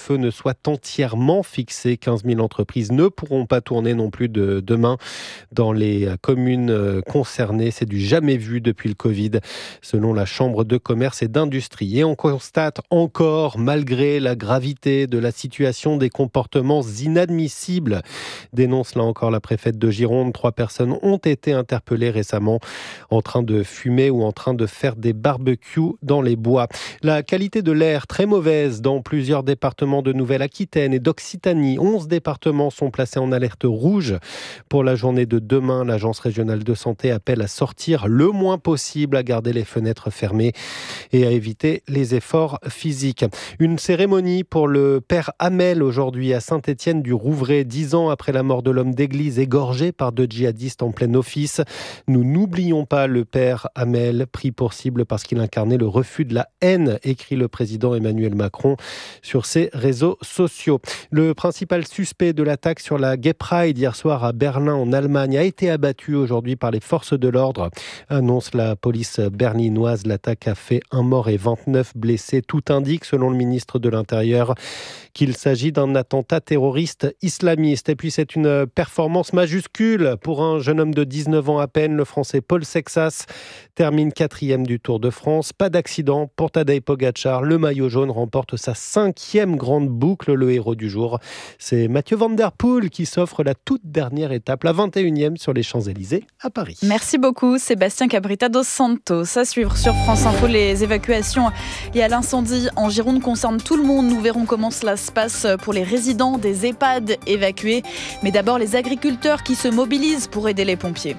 couvre-feu ne soit entièrement fixé. 15 000 entreprises ne pourront pas tourner non plus demain dans les communes concernées. C'est du jamais vu depuis le Covid, selon la Chambre de commerce et d'industrie. Et on constate encore, malgré la gravité de la situation, des comportements inadmissibles, dénonce là encore la préfète de Gironde. 3 personnes ont été interpellées récemment en train de fumer ou en train de faire des barbecues dans les bois. La qualité de l'air très mauvaise dans plusieurs départements de Nouvelle-Aquitaine et d'Occitanie. 11 départements sont placés en alerte rouge. Pour la journée de demain, l'Agence régionale de santé appelle à sortir le moins possible, à garder les fenêtres fermées et à éviter les efforts physiques. Une cérémonie pour le père Hamel aujourd'hui à Saint-Étienne-du-Rouvray, 10 ans après la mort de l'homme d'église égorgé par 2 djihadistes en plein office. Nous n'oublions pas le père Hamel, pris pour cible parce qu'il incarnait le refus de la haine, écrit le président Emmanuel Macron sur ses réseaux sociaux. Le principal suspect de l'attaque sur la Gay Pride hier soir à Berlin en Allemagne a été abattu aujourd'hui par les forces de l'ordre, annonce la police berlinoise. L'attaque a fait 1 mort et 29 blessés. Tout indique, selon le ministre de l'Intérieur, qu'il s'agit d'un attentat terroriste islamiste. Et puis c'est une performance majuscule pour un jeune homme de 19 ans à peine. Le Français Paul Sexas termine 4e du Tour de France. Pas d'accident pour Tadej Pogačar. Le maillot jaune remporte sa 5e grande boucle. Le héros du jour, c'est Mathieu Van Der Poel qui s'offre la toute dernière étape, la 21e sur les Champs-Élysées à Paris. Merci beaucoup Sébastien Cabrita dos Santos. À suivre sur France Info, les évacuations liées à l'incendie en Gironde concernent tout le monde. Nous verrons comment cela se passe pour les résidents des EHPAD évacués. Mais d'abord, les agriculteurs qui se mobilisent pour aider les pompiers.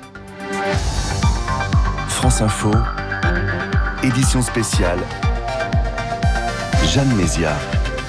France Info, édition spéciale, Jeanne Méziard.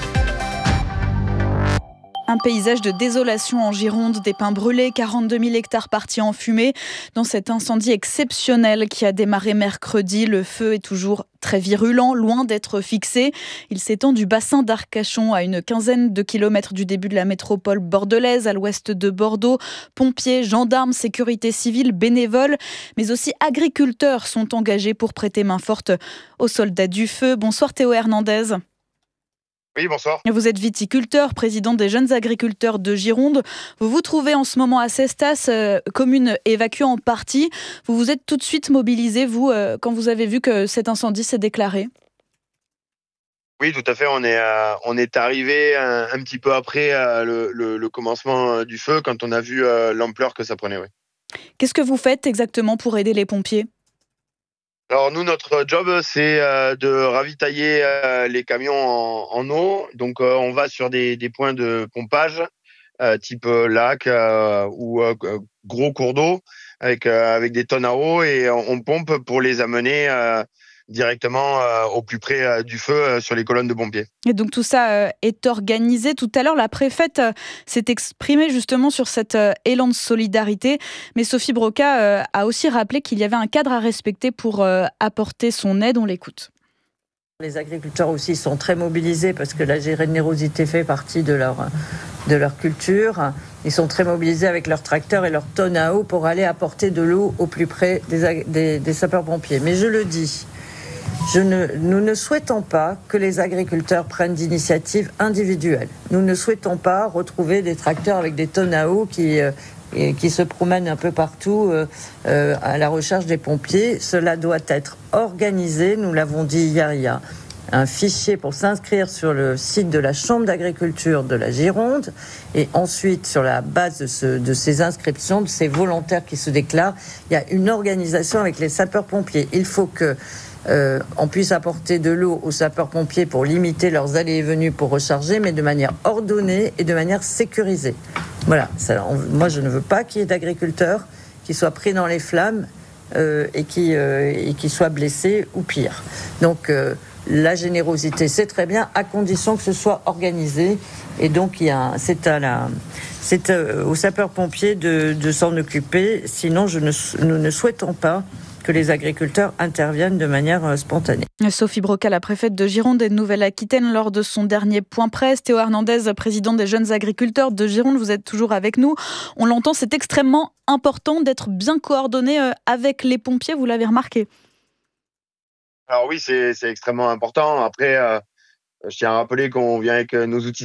Un paysage de désolation en Gironde, des pins brûlés, 42 000 hectares partis en fumée. Dans cet incendie exceptionnel qui a démarré mercredi, le feu est toujours très virulent, loin d'être fixé. Il s'étend du bassin d'Arcachon à une quinzaine de kilomètres du début de la métropole bordelaise, à l'ouest de Bordeaux. Pompiers, gendarmes, sécurité civile, bénévoles, mais aussi agriculteurs sont engagés pour prêter main forte aux soldats du feu. Bonsoir Théo Hernandez. Oui, bonsoir. Vous êtes viticulteur, président des jeunes agriculteurs de Gironde. Vous vous trouvez en ce moment à Cestas, commune évacuée en partie. Vous vous êtes tout de suite mobilisé, vous, quand vous avez vu que cet incendie s'est déclaré? Oui, tout à fait. On est arrivé un petit peu après le commencement du feu, quand on a vu l'ampleur que ça prenait. Oui. Qu'est-ce que vous faites exactement pour aider les pompiers ? Alors nous, notre job, c'est de ravitailler les camions en eau. Donc on va sur des points de pompage, type lac ou gros cours d'eau, avec des tonnes à eau, et on pompe pour les amener directement au plus près du feu sur les colonnes de pompiers. Et donc tout ça est organisé. Tout à l'heure, la préfète s'est exprimée justement sur cet élan de solidarité. Mais Sophie Broca a aussi rappelé qu'il y avait un cadre à respecter pour apporter son aide. On l'écoute. Les agriculteurs aussi sont très mobilisés parce que la générosité fait partie de leur culture. Ils sont très mobilisés avec leurs tracteurs et leurs tonnes à eau pour aller apporter de l'eau au plus près des sapeurs-pompiers. Mais je le dis, nous ne souhaitons pas que les agriculteurs prennent d'initiatives individuelles. Nous ne souhaitons pas retrouver des tracteurs avec des tonnes à eau qui se promènent un peu partout à la recherche des pompiers. Cela doit être organisé. Nous l'avons dit hier, il y a un fichier pour s'inscrire sur le site de la Chambre d'agriculture de la Gironde, et ensuite, sur la base de ces inscriptions, de ces volontaires qui se déclarent, il y a une organisation avec les sapeurs-pompiers. Il faut que on puisse apporter de l'eau aux sapeurs-pompiers pour limiter leurs allées et venues pour recharger, mais de manière ordonnée et de manière sécurisée. Voilà. Moi, je ne veux pas qu'il y ait d'agriculteurs qui soient pris dans les flammes et qui soient blessés ou pire. Donc, la générosité, c'est très bien, à condition que ce soit organisé. Et donc, c'est aux sapeurs-pompiers de s'en occuper. Sinon, nous ne souhaitons pas que les agriculteurs interviennent de manière spontanée. Sophie Broca, la préfète de Gironde et de Nouvelle-Aquitaine, lors de son dernier point presse. Théo Hernandez, président des jeunes agriculteurs de Gironde, vous êtes toujours avec nous. On l'entend, c'est extrêmement important d'être bien coordonné avec les pompiers, vous l'avez remarqué. Alors oui, c'est extrêmement important. Après, je tiens à rappeler qu'on vient avec nos outils